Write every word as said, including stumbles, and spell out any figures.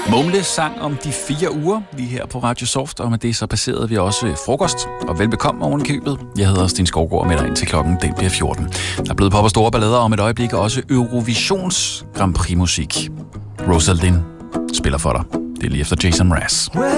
Mumle sang om de fire uger lige her på Radio Soft, og med det så passerede vi også frokost. Og velbekomme ovenkøbet. Jeg hedder Sten Skovgaard med dig ind til klokken, den bliver fjorten. Der er blevet pop og store ballader om et øjeblik, og også Eurovisions Grand Prix musik. Rosalind spiller for dig. Det er lige efter Jason Mraz.